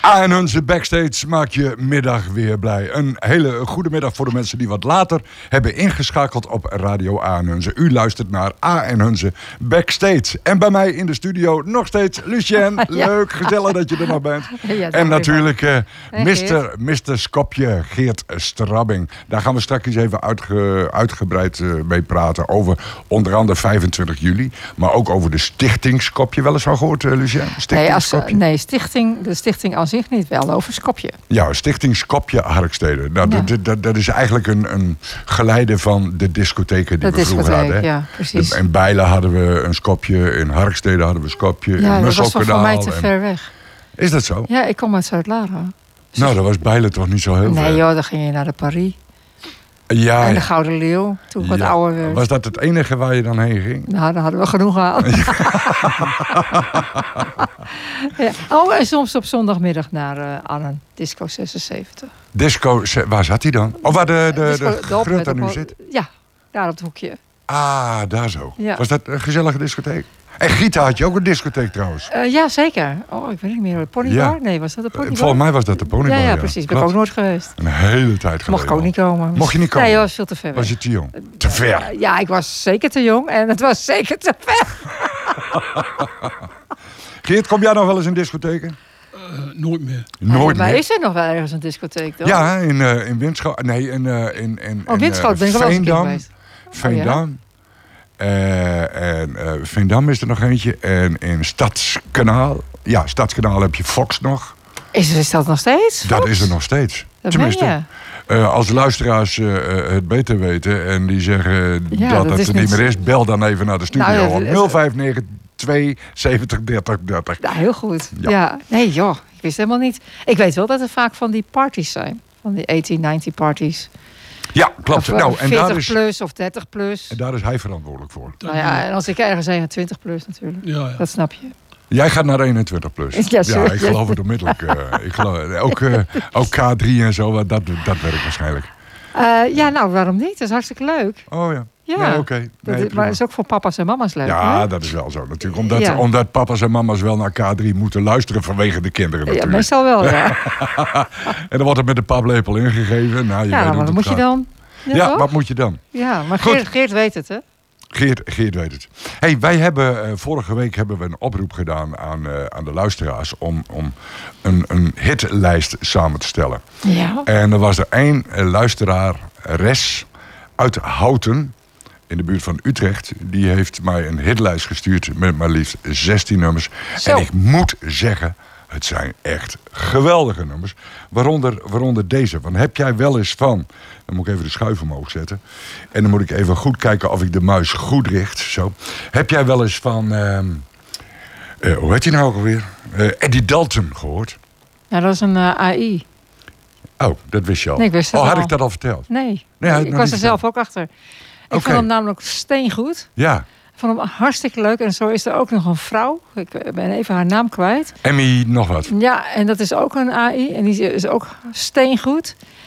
En onze backstage maakt je middag weer blij. Een hele goede middag voor de mensen die wat later hebben ingeschakeld op Radio A en Hunze. U luistert naar A en Hunze Backstage. En bij mij in de studio nog steeds Lucien. Leuk, gezellig dat je er nog bent. Ja, en natuurlijk Mr. Skopje, Geert Strabbing. Daar gaan we straks even uitgebreid mee praten over onder andere 25 juli. Maar ook over de Stichting Skopje. Wel eens van gehoord, Lucien? De stichting als zich niet, wel over Skopje. Ja, Stichting Skopje Harkstede. Nou, dat is eigenlijk een geleide van de discotheken die we vroeger hadden. Ja, precies. In Bijlen hadden we een Skopje, in Harkstede hadden we Skopje, in Musselkanaal. Dat was voor mij te ver weg. Is dat zo? Ja, ik kom uit Zuid-Laren. Dus nou, dat was Bijlen toch niet zo heel ver? Nee joh, dan ging je naar de Paris. Ja, en de Gouden Leeuw, toen ik wat ouder werd. Was dat het enige waar je dan heen ging? Nou, daar hadden we genoeg aan. Ja. Oh, en soms op zondagmiddag naar Arnhem, Disco 76. Disco, waar zat hij dan? Of waar de Grunta nu zit? Ja, daar op het hoekje. Ah, daar zo. Ja. Was dat een gezellige discotheek? En Gita had je ook een discotheek trouwens. Ja, zeker. Oh, ik weet niet meer. De Ponybar? Ja. Nee, was dat de Ponybar? Volgens mij was dat de Ponybar, ja, precies. Ben ik ook nooit geweest. Een hele tijd geleden. Mocht ik ook niet komen. Mocht je niet komen? Nee, was veel te ver weg. Was je te jong? Te ver? Ja, ik was zeker te jong en het was zeker te ver. Geert, kom jij nog wel eens in discotheken? Nooit meer. Nooit maar meer? is er nog wel ergens een discotheek dan? Ja, in Winschoten. Nee, in Winschoten ben ik wel eens geweest. Veendam. Veendam is er nog eentje. En in Stadskanaal. Ja, Stadskanaal heb je Fox nog. Is dat nog steeds? Fox? Dat is er nog steeds. Dat tenminste. Als de luisteraars het beter weten en die zeggen dat het er niet meer is, bel dan even naar de studio op 059 70 30 30. Ja, heel goed. Ja. Nee joh, ik wist helemaal niet. Ik weet wel dat er vaak van die parties zijn. Van die 1890 parties. Ja, klopt. Of, 40 plus of 30 plus. En daar is hij verantwoordelijk voor. Nou ja, en als ik ergens 21 plus natuurlijk. Ja. Dat snap je. Jij gaat naar 21 plus. Ja, ik geloof het onmiddellijk. Ook K3 en zo, dat werkt waarschijnlijk. Ja, nou, waarom niet? Dat is hartstikke leuk. Oh ja. Ja, nee, okay. Nee, maar het is ook voor papa's en mama's leuk. Ja, hè? dat is wel zo natuurlijk. Omdat papa's en mama's wel naar K3 moeten luisteren vanwege de kinderen natuurlijk. Ja, meestal wel, ja. En dan wordt het met de paplepel ingegeven. Nou, maar wat moet je dan? Ja, wat moet je dan? Ja, maar Geert weet het, hè? Geert weet het. Hey, wij hebben vorige week hebben we een oproep gedaan aan de luisteraars om een hitlijst samen te stellen. Ja. En er was er één luisterares uit Houten, in de buurt van Utrecht. Die heeft mij een hitlijst gestuurd met maar liefst 16 nummers. Zo. En ik moet zeggen, het zijn echt geweldige nummers. Waaronder deze. Want heb jij wel eens van... Dan moet ik even de schuif omhoog zetten. En dan moet ik even goed kijken of ik de muis goed richt. Zo. Heb jij wel eens van... hoe heet hij nou ook alweer? Eddie Dalton gehoord? Ja, dat is een AI. Oh, dat wist je al. Nee, ik wist het had al. ik dat al verteld? Nee, ik was er zelf ook achter. Ik vond hem namelijk steengoed. Ja. Ik vond hem hartstikke leuk. En zo is er ook nog een vrouw. Ik ben even haar naam kwijt. Emmy nog wat. Ja, en dat is ook een AI. En die is ook steengoed.